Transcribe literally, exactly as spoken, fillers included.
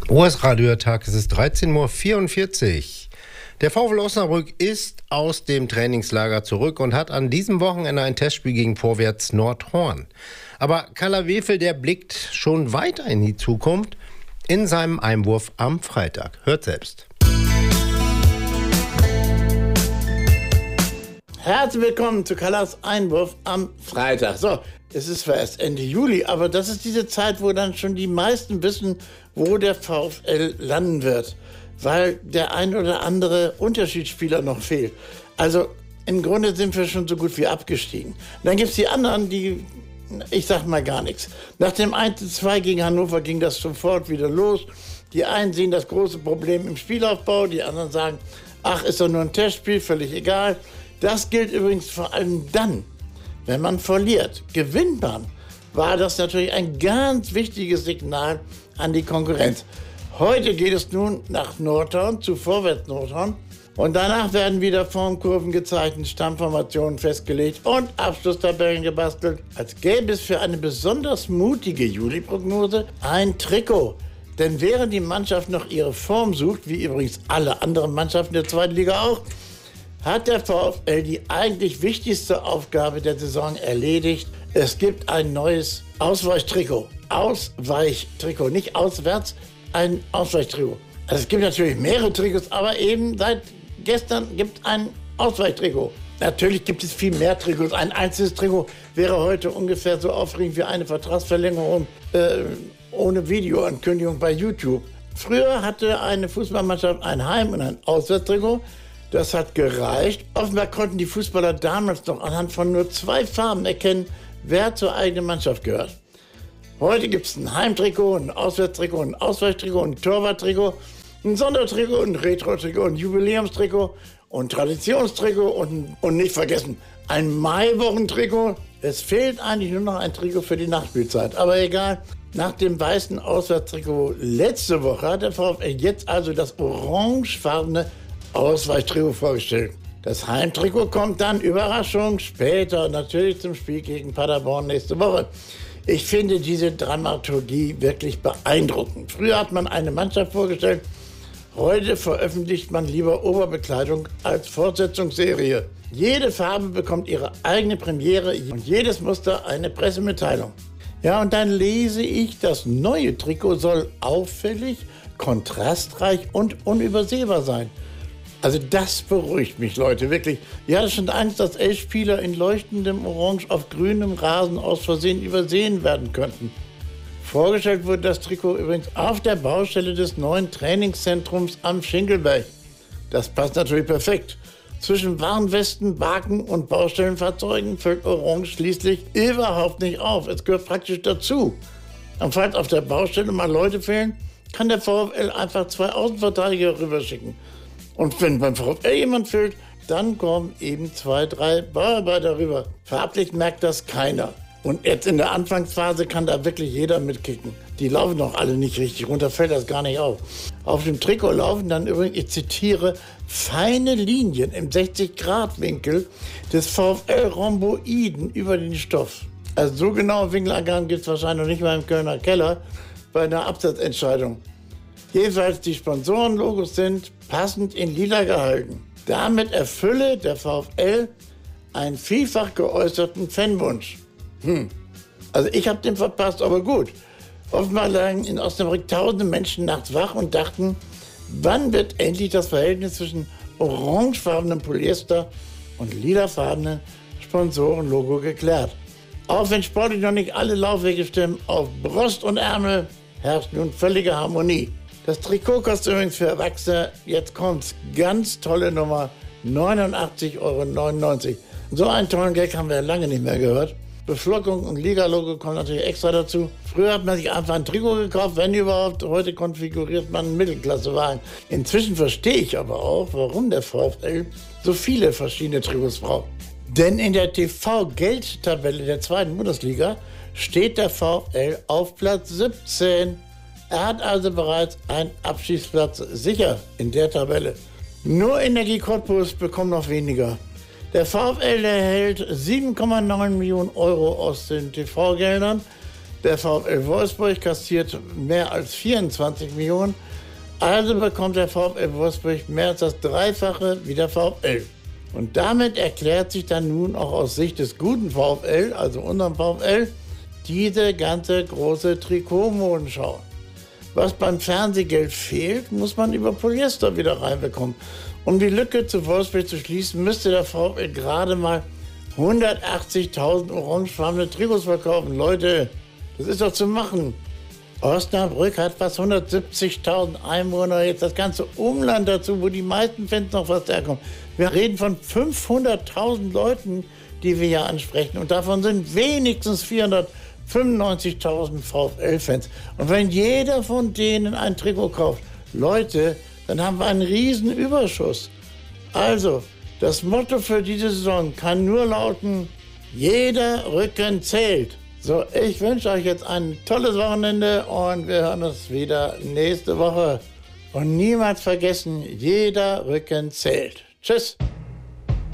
O S Radio-Tag, es ist dreizehn Uhr vierundvierzig. Der VfL Osnabrück ist aus dem Trainingslager zurück und hat an diesem Wochenende ein Testspiel gegen Vorwärts Nordhorn. Aber Kalla Wefel, der blickt schon weiter in die Zukunft in seinem Einwurf am Freitag. Hört selbst. Herzlich willkommen zu Kallas Einwurf am Freitag. So, es ist zwar erst Ende Juli, aber das ist diese Zeit, wo dann schon die meisten wissen, wo der VfL landen wird, weil der ein oder andere Unterschiedsspieler noch fehlt. Also im Grunde sind wir schon so gut wie abgestiegen. Und dann gibt es die anderen, die, ich sag mal gar nichts. Nach dem eins zu zwei gegen Hannover ging das sofort wieder los. Die einen sehen das große Problem im Spielaufbau, die anderen sagen, ach, ist doch nur ein Testspiel, völlig egal. Das gilt übrigens vor allem dann, wenn man verliert. Gewinnt man, war das natürlich ein ganz wichtiges Signal an die Konkurrenz. Heute geht es nun nach Nordhorn, zu Vorwärts Nordhorn. Und danach werden wieder Formkurven gezeichnet, Stammformationen festgelegt und Abschlusstabellen gebastelt. Als gäbe es für eine besonders mutige Juli-Prognose ein Trikot. Denn während die Mannschaft noch ihre Form sucht, wie übrigens alle anderen Mannschaften der zweiten Liga auch, hat der VfL die eigentlich wichtigste Aufgabe der Saison erledigt. Es gibt ein neues Ausweichtrikot. Ausweichtrikot, nicht auswärts, ein Ausweichtrikot. Also es gibt natürlich mehrere Trikots, aber eben seit gestern gibt es ein Ausweichtrikot. Natürlich gibt es viel mehr Trikots. Ein einzelnes Trikot wäre heute ungefähr so aufregend wie eine Vertragsverlängerung äh, ohne Videoankündigung bei YouTube. Früher hatte eine Fußballmannschaft ein Heim- und ein Auswärtstrikot. Das hat gereicht. Offenbar konnten die Fußballer damals noch anhand von nur zwei Farben erkennen, wer zur eigenen Mannschaft gehört. Heute gibt es ein Heimtrikot, ein Auswärtstrikot, ein Ausweichtrikot, ein Torwarttrikot, ein Sondertrikot, ein Retro-Trikot, ein Jubiläumstrikot und ein Traditionstrikot und, und nicht vergessen, ein Maiwochentrikot. Es fehlt eigentlich nur noch ein Trikot für die Nachspielzeit. Aber egal, nach dem weißen Auswärtstrikot letzte Woche hat der VfL jetzt also das orangefarbene Ausweichtrikot vorgestellt. Das Heimtrikot kommt dann, Überraschung, später natürlich zum Spiel gegen Paderborn nächste Woche. Ich finde diese Dramaturgie wirklich beeindruckend. Früher hat man eine Mannschaft vorgestellt, heute veröffentlicht man lieber Oberbekleidung als Fortsetzungsserie. Jede Farbe bekommt ihre eigene Premiere und jedes Muster eine Pressemitteilung. Ja, und dann lese ich, das neue Trikot soll auffällig, kontrastreich und unübersehbar sein. Also das beruhigt mich, Leute, wirklich. Ich hatte schon Angst, dass elf Spieler in leuchtendem Orange auf grünem Rasen aus Versehen übersehen werden könnten. Vorgestellt wurde das Trikot übrigens auf der Baustelle des neuen Trainingszentrums am Schinkelberg. Das passt natürlich perfekt. Zwischen Warnwesten, Baken und Baustellenfahrzeugen fällt Orange schließlich überhaupt nicht auf. Es gehört praktisch dazu. Und falls auf der Baustelle mal Leute fehlen, kann der VfL einfach zwei Außenverteidiger rüberschicken. Und wenn beim VfL jemand fehlt, dann kommen eben zwei, drei Bauarbeiter rüber. Farblich merkt das keiner. Und jetzt in der Anfangsphase kann da wirklich jeder mitkicken. Die laufen noch alle nicht richtig runter, fällt das gar nicht auf. Auf dem Trikot laufen dann übrigens, ich zitiere, feine Linien im sechzig Grad Winkel des VfL-Rhomboiden über den Stoff. Also so genaue Winkelangaben gibt es wahrscheinlich noch nicht mal im Kölner Keller bei einer Absatzentscheidung. Jedenfalls die Sponsorenlogos sind passend in lila gehalten. Damit erfülle der VfL einen vielfach geäußerten Fanwunsch. Hm. Also ich habe den verpasst, aber gut. Offenbar lagen in Osnabrück tausende Menschen nachts wach und dachten, wann wird endlich das Verhältnis zwischen orangefarbenem Polyester und lilafarbenem Sponsorenlogo geklärt. Auch wenn sportlich noch nicht alle Laufwege stimmen, auf Brust und Ärmel herrscht nun völlige Harmonie. Das Trikot kostet übrigens für Erwachsene, jetzt kommt's, ganz tolle Nummer, neunundachtzig Euro neunundneunzig. So einen tollen Gag haben wir ja lange nicht mehr gehört. Beflockung und Liga-Logo kommen natürlich extra dazu. Früher hat man sich einfach ein Trikot gekauft, wenn überhaupt. Heute konfiguriert man einen Mittelklassewagen. Inzwischen verstehe ich aber auch, warum der VfL so viele verschiedene Trikots braucht. Denn in der T V-Geldtabelle der zweiten Bundesliga steht der VfL auf Platz siebzehn. Er hat also bereits einen Abstiegsplatz sicher in der Tabelle. Nur Energie Cottbus bekommt noch weniger. Der VfL erhält sieben Komma neun Millionen Euro aus den T V-Geldern. Der VfL Wolfsburg kassiert mehr als vierundzwanzig Millionen. Also bekommt der VfL Wolfsburg mehr als das Dreifache wie der VfL. Und damit erklärt sich dann nun auch aus Sicht des guten VfL, also unserem VfL, diese ganze große Trikotmodenschau. Was beim Fernsehgeld fehlt, muss man über Polyester wieder reinbekommen. Um die Lücke zu Wolfsburg zu schließen, müsste der VfL gerade mal hundertachtzigtausend orangefarbene Trikots verkaufen. Leute, das ist doch zu machen. Osnabrück hat fast hundertsiebzigtausend Einwohner, jetzt das ganze Umland dazu, wo die meisten Fans noch was herkommen. Wir reden von fünfhunderttausend Leuten, die wir hier ansprechen. Und davon sind wenigstens vierhundertfünfundneunzigtausend VfL-Fans. Und wenn jeder von denen ein Trikot kauft, Leute, dann haben wir einen riesen Überschuss. Also, das Motto für diese Saison kann nur lauten, jeder Rücken zählt. So, ich wünsche euch jetzt ein tolles Wochenende und wir hören uns wieder nächste Woche. Und niemals vergessen, jeder Rücken zählt. Tschüss.